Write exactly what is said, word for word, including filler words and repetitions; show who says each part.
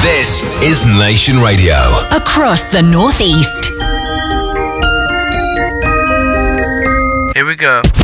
Speaker 1: This is Nation Radio.
Speaker 2: Across the Northeast.
Speaker 3: Here we go.